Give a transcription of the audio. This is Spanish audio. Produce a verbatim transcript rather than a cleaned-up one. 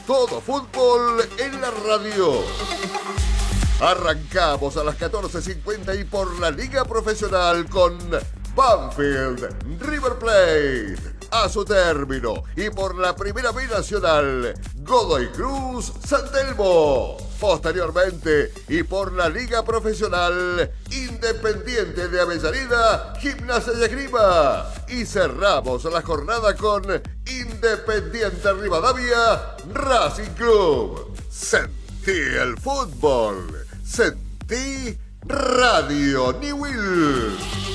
Todo fútbol en la radio. Arrancamos a las catorce cincuenta y por la Liga Profesional con Banfield River Plate a su término, y por la Primera B Nacional Godoy Cruz San Telmo. Posteriormente, y por la Liga Profesional Independiente de Avellaneda, Gimnasia y Esgrima. Y cerramos la jornada con Independiente Rivadavia, Racing Club. Sentí el fútbol. Sentí Radio Newell.